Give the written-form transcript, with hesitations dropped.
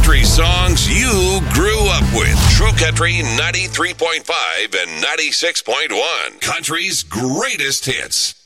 country songs you grew up with. True Country 93.5 and 96.1. Country's greatest hits.